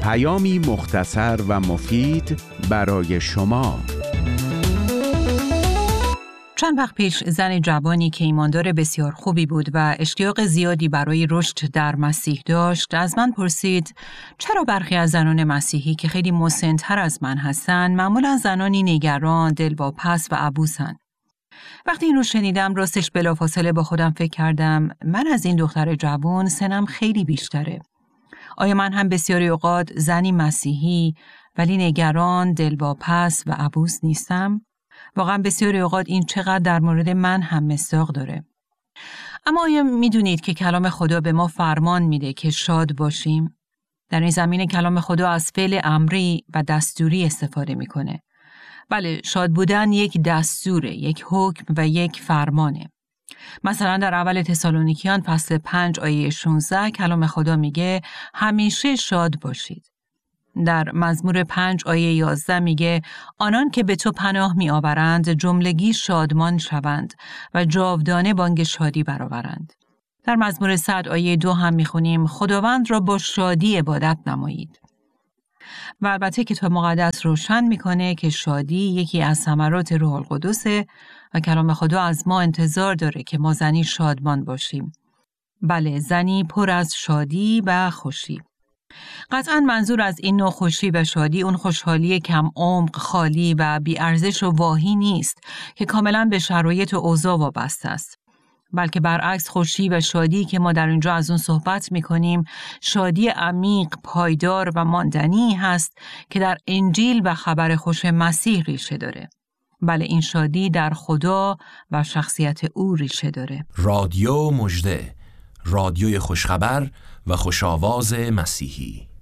پیامی مختصر و مفید برای شما. چند وقت پیش زن جوانی که ایماندار بسیار خوبی بود و اشتیاق زیادی برای رشد در مسیح داشت از من پرسید چرا برخی از زنان مسیحی که خیلی مسن‌تر از من هستن معمولا زنانی نگران، دلواپس و عبوسن. وقتی این رو شنیدم راستش بلافاصله با خودم فکر کردم من از این دختر جوان سنم خیلی بیشتره. آیا من هم بسیاری اوقات زنی مسیحی ولی نگران، دلواپس و عبوس نیستم؟ واقعا بسیاری اوقات این چقدر در مورد من هم مصداق داره. اما آیا میدونید که کلام خدا به ما فرمان میده که شاد باشیم؟ در این زمینه کلام خدا از فعل امری و دستوری استفاده میکنه. بله، شاد بودن یک دستوره، یک حکم و یک فرمانه. مثلا در اول تسالونیکیان فصل 5 آیه 16 کلام خدا میگه همیشه شاد باشید. در مزمور 5 آیه 11 میگه آنان که به تو پناه می آورند جملگی شادمان شوند و جاودانه بانگ شادی برآورند. در مزمور 100 آیه 2 هم میخونیم خداوند را با شادی عبادت نمایید. و البته کتاب مقدس روشن میکنه که شادی یکی از ثمرات روح القدسه و کلام خدا از ما انتظار داره که ما زنی شادمان باشیم. بله، زنی پر از شادی و خوشی. قطعاً منظور از این نوع خوشی و شادی اون خوشحالی کم عمق، خالی و بی ارزش و واهی نیست که کاملاً به شرایط و اوضاع وابسته است. بلکه برعکس خوشی و شادی که ما در اینجا از اون صحبت می‌کنیم شادی عمیق، پایدار و ماندنی هست که در انجیل و خبر خوش مسیح ریشه داره. بله، این شادی در خدا و شخصیت او ریشه داره. رادیو مژده، رادیوی خوشخبر و خوش‌آواز مسیحی.